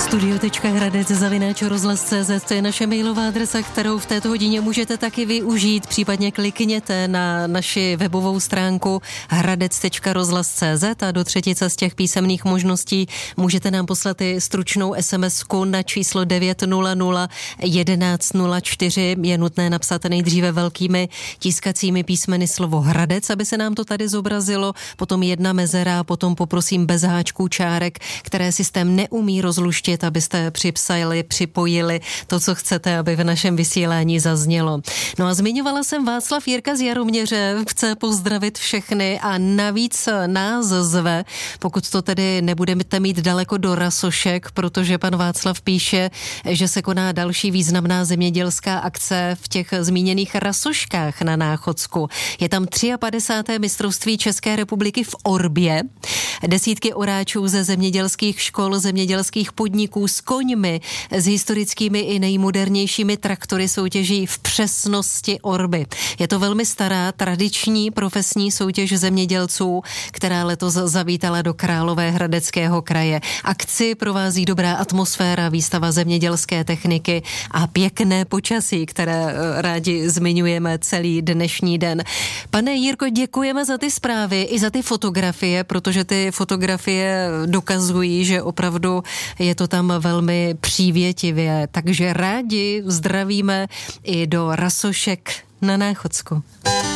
studio.hradec@rozhlas.cz, to je naše mailová adresa, kterou v této hodině můžete taky využít, případně klikněte na naši webovou stránku hradec.rozhlas.cz a do třetice z těch písemných možností můžete nám poslat i stručnou SMS-ku na číslo 900 1104. Je nutné napsat nejdříve velkými tiskacími písmeny slovo Hradec, aby se nám to tady zobrazilo, potom jedna mezera, potom poprosím bez háčků čárek, které systém neumí rozluštit, abyste připojili to, co chcete, aby v našem vysílání zaznělo. No a zmiňovala jsem Václav Jirka z Jaroměře, chce pozdravit všechny a navíc nás zve, pokud to tedy nebudete mít daleko do Rasošek, protože pan Václav píše, že se koná další významná zemědělská akce v těch zmíněných Rasoškách na Náchodsku. Je tam 53. mistrovství České republiky v Orbě. Desítky oráčů ze zemědělských škol, zemědělských podniků s koňmi, s historickými i nejmodernějšími traktory soutěží v přesnosti orby. Je to velmi stará, tradiční profesní soutěž zemědělců, která letos zavítala do Královéhradeckého kraje. Akci provází dobrá atmosféra, výstava zemědělské techniky a pěkné počasí, které rádi zmiňujeme celý dnešní den. Pane Jirko, děkujeme za ty zprávy i za ty fotografie, protože ty fotografie dokazují, že opravdu je to tam velmi přívětivě. Takže rádi zdravíme i do Rasošek na Náchodsku.